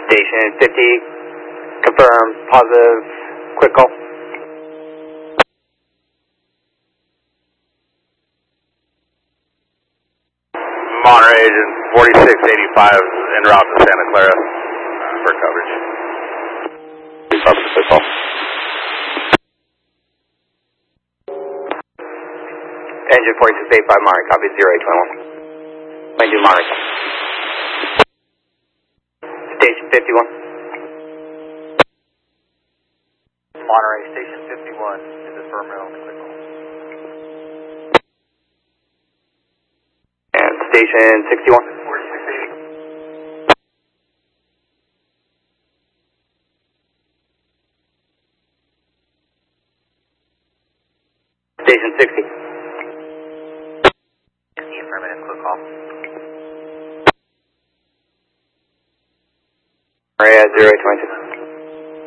Station 50, confirm positive, quick call. Monterey agent 4685 en route to Santa Clara for coverage. Please stop the quick call. Engine 4685 Monterey, copy 0821. Engine Monterey. Station 51. Monterey, Station 51, is this for Maryland, quick call. And Station 61. 4680. Station 60. Affirmative, quick call. Monterey at 0822.